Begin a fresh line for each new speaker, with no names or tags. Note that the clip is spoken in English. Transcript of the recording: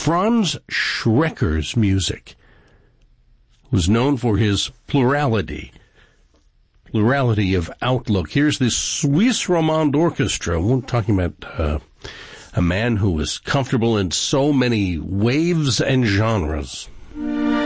Franz Schrecker's music was known for his plurality of outlook. Here's the Swiss Romande Orchestra. We're talking about a man who was comfortable in so many waves and genres.